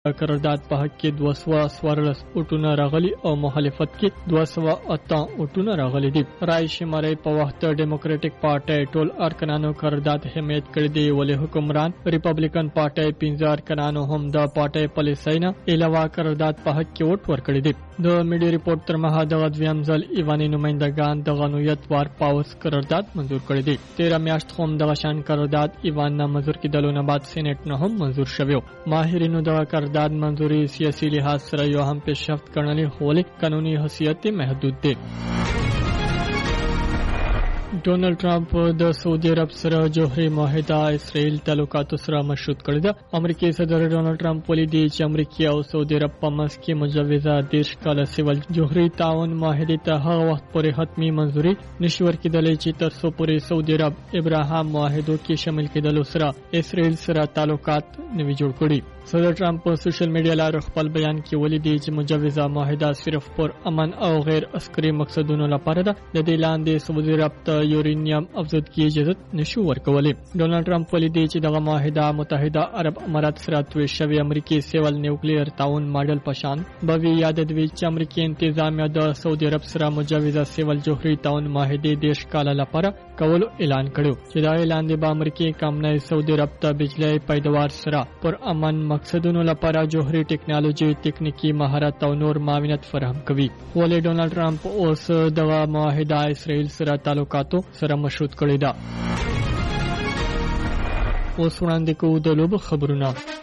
قرارداد په حق کې 214 وټونه راغلي او مخالفت کې 208 وټونه راغلي دي. رای شمارې په وخت ډیموکراټک پارټي ټول ارکانانو قرارداد حمایت کړی دی، ولې حکمران ریپبلیکن پارټي 15 ارکانانو هم د پارټي پالیسۍ نه علاوه قرارداد په حق کې وټ ورکړي دي. د میډیا ریپورت تر مها د دویم ځل ایواني نمائندگان د غنویت وار پاوس قرارداد منزور کړی دی. 13 میاشت هم د غشان قرارداد ایوان نه منزور کېدلو نه بعد سېنات نه هم منزور شوی. ماهرینو د قرارداد منظوری سیاسی لحاظ سره یو هم پیشرفت کړنلې خو قانوني حیثیت محدود دی. ډونالد ټرمپ د سعودي عرب سره جوهري معاهده اسرائیل تعلقات سره مشروط کړی ده. امریکایي صدر ډونالد ټرمپ ولیدي چې امریکا او سعودي عرب په منځ کې مجوزه 10 کاله سیول جوهري تعاون معاهده ته هغه وخت پورې حتمی منځوري نشي ورکېدلې چې تر څو پورې سعودي عرب ابراهام معاهدو کې شامل کېدل سره اسرائیل سره تعلقات نوي جوړ کړي. صدر ټرمپ په سوشل میډیا لاره خپل بیان کې ولیدي چې مجوزه معاهده صرف پر امن او غیر عسکري مقصدونو لپاره ده. د دې لاندې سعودي عرب ته یورینیم افزودګي اجازه نشو ورکولې. ډونالد ټرمپ ولیدي چې دغه معاهده متحده عرب امارات سره توی شوی امریکای سیول نیوکلیر تعاون ماډل پشان به یاد دوي چې امریکای انتظامیه د سعودي عرب سره مجوزه سیول جوهري تعاون معاهده 10 کاله لپاره کولو اعلان کړو چې دا اعلان د امریکای کمنای سعودي عرب ته بجلی پیداوار سره پر امن مقصدونو لپاره جوهري ټکنالوژي، تکنیکی مهارت او نور معاونت فراهم کوي. ولې ډونالد ټرمپ اوس دغه معاهده اسرائیل سره تعلقاتو سره مشروط کړی ده. اوس وړاندې کوو د لوبو خبرونه.